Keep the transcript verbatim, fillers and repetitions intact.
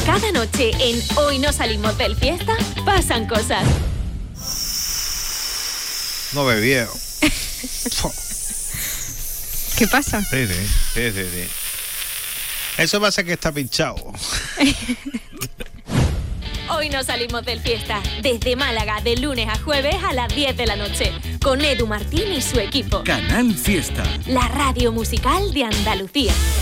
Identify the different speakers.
Speaker 1: Cada noche en Hoy no salimos del fiesta, pasan cosas.
Speaker 2: No bebía.
Speaker 3: ¿Qué pasa?
Speaker 2: Sí, sí, sí, sí, sí. Eso pasa que está pinchado.
Speaker 1: Hoy no salimos del fiesta. Desde Málaga, de lunes a jueves a las diez de la noche. Con Edu Martín y su equipo.
Speaker 4: Canal Fiesta.
Speaker 1: La radio musical de Andalucía.